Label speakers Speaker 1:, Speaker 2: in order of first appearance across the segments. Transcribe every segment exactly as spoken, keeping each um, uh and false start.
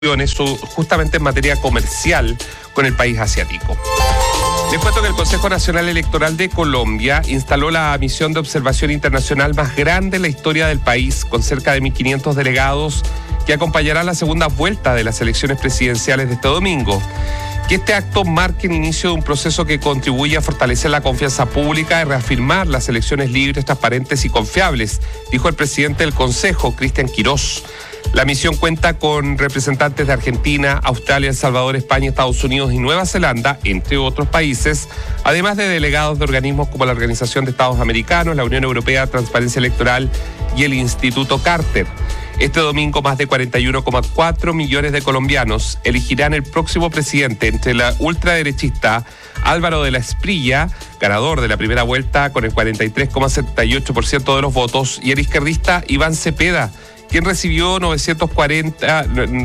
Speaker 1: justamente en materia comercial con el país asiático. Les cuento que el Consejo Nacional Electoral de Colombia instaló la misión de observación internacional más grande en la historia del país, con cerca de mil quinientos delegados que acompañarán la segunda vuelta de las elecciones presidenciales de este domingo. Que este acto marque el inicio de un proceso que contribuye a fortalecer la confianza pública y reafirmar las elecciones libres, transparentes y confiables, dijo el presidente del Consejo, Cristian Quirós. La misión cuenta con representantes de Argentina, Australia, El Salvador, España, Estados Unidos y Nueva Zelanda, entre otros países, además de delegados de organismos como la Organización de Estados Americanos, la Unión Europea de Transparencia Electoral y el Instituto Carter. Este domingo, más de cuarenta y uno coma cuatro millones de colombianos elegirán el próximo presidente entre la ultraderechista Álvaro de la Espriella, ganador de la primera vuelta con el cuarenta y tres coma setenta y ocho por ciento de los votos, y el izquierdista Iván Cepeda, quien recibió novecientos cuarenta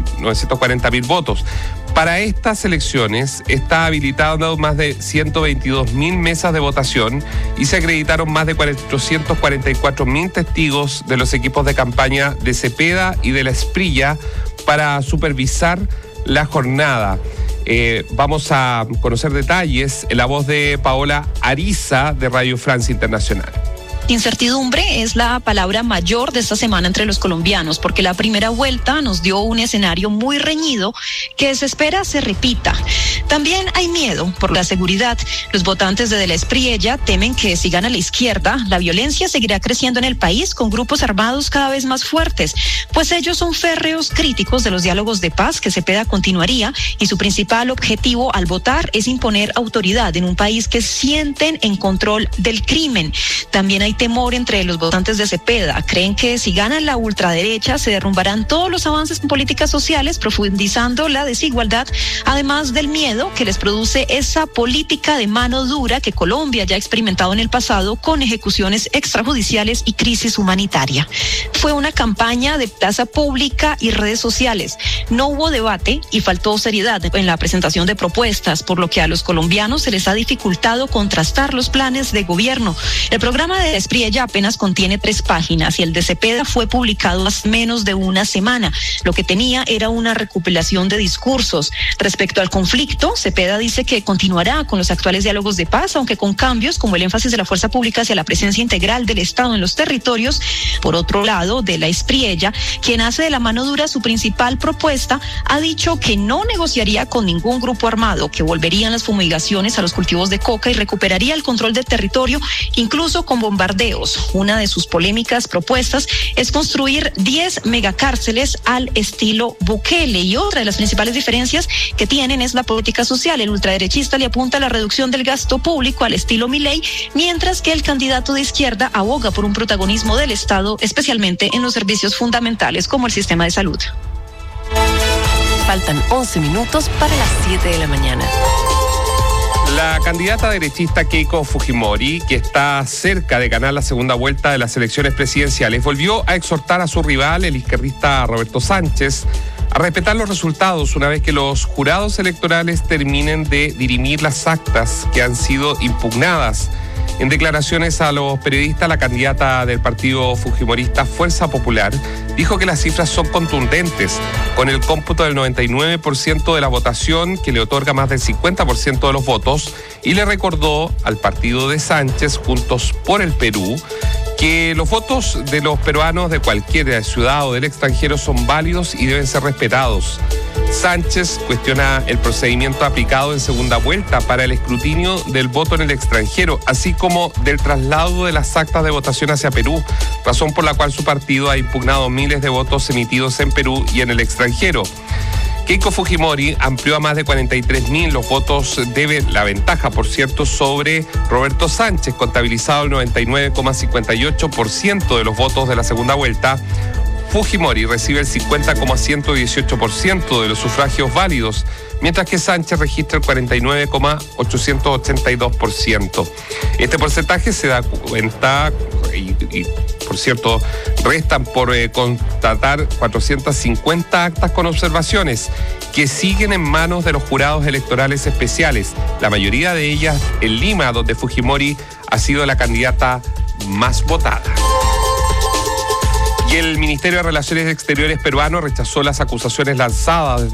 Speaker 1: mil votos. Para estas elecciones está habilitado más de ciento veintidós mil mesas de votación y se acreditaron más de cuatrocientos cuarenta y cuatro mil testigos de los equipos de campaña de Cepeda y de la Espriella para supervisar la jornada. Eh, vamos a conocer detalles en la voz de Paola Ariza de Radio Francia Internacional.
Speaker 2: Incertidumbre es la palabra mayor de esta semana entre los colombianos, porque la primera vuelta nos dio un escenario muy reñido que se espera se repita. También hay miedo por la seguridad. Los votantes de De la Espriella temen que si gana la izquierda, la violencia seguirá creciendo en el país con grupos armados cada vez más fuertes, pues ellos son férreos críticos de los diálogos de paz que Cepeda continuaría, y su principal objetivo al votar es imponer autoridad en un país que sienten en control del crimen. También hay temor entre los votantes de Cepeda. Creen que si gana la ultraderecha se derrumbarán todos los avances en políticas sociales, profundizando la desigualdad, además del miedo que les produce esa política de mano dura que Colombia ya ha experimentado en el pasado con ejecuciones extrajudiciales y crisis humanitaria. Fue una campaña de plaza pública y redes sociales. No hubo debate y faltó seriedad en la presentación de propuestas, por lo que a los colombianos se les ha dificultado contrastar los planes de gobierno. El programa de Espriella apenas contiene tres páginas y el de Cepeda fue publicado hace menos de una semana. Lo que tenía era una recopilación de discursos. Respecto al conflicto, Cepeda dice que continuará con los actuales diálogos de paz, aunque con cambios como el énfasis de la fuerza pública hacia la presencia integral del Estado en los territorios. Por otro lado, De la Espriella, quien hace de la mano dura su principal propuesta, ha dicho que no negociaría con ningún grupo armado, que volverían las fumigaciones a los cultivos de coca y recuperaría el control del territorio, incluso con bombardeos. Una de sus polémicas propuestas es construir diez megacárceles al estilo Bukele, y otra de las principales diferencias que tienen es la política social. El ultraderechista le apunta a la reducción del gasto público al estilo Milei, mientras que el candidato de izquierda aboga por un protagonismo del Estado, especialmente en los servicios fundamentales como el sistema de salud.
Speaker 3: Faltan once minutos para las siete de la mañana.
Speaker 1: La candidata derechista Keiko Fujimori, que está cerca de ganar la segunda vuelta de las elecciones presidenciales, volvió a exhortar a su rival, el izquierdista Roberto Sánchez, a respetar los resultados una vez que los jurados electorales terminen de dirimir las actas que han sido impugnadas. En declaraciones a los periodistas, la candidata del partido fujimorista Fuerza Popular dijo que las cifras son contundentes, con el cómputo del noventa y nueve por ciento de la votación, que le otorga más del cincuenta por ciento de los votos, y le recordó al partido de Sánchez, Juntos por el Perú, que los votos de los peruanos de cualquier ciudad o del extranjero son válidos y deben ser respetados. Sánchez cuestiona el procedimiento aplicado en segunda vuelta para el escrutinio del voto en el extranjero, así como del traslado de las actas de votación hacia Perú, razón por la cual su partido ha impugnado miles de votos emitidos en Perú y en el extranjero. Keiko Fujimori amplió a más de cuarenta y tres mil los votos de la ventaja, por cierto, sobre Roberto Sánchez, contabilizado el noventa y nueve coma cincuenta y ocho por ciento de los votos de la segunda vuelta. Fujimori recibe el cincuenta coma ciento dieciocho por ciento de los sufragios válidos, mientras que Sánchez registra el cuarenta y nueve coma ochocientos ochenta y dos por ciento. Este porcentaje se da cuenta, y, y por cierto, restan por eh, constatar cuatrocientas cincuenta actas con observaciones que siguen en manos de los jurados electorales especiales, la mayoría de ellas en Lima, donde Fujimori ha sido la candidata más votada. Y el Ministerio de Relaciones Exteriores peruano rechazó las acusaciones lanzadas desde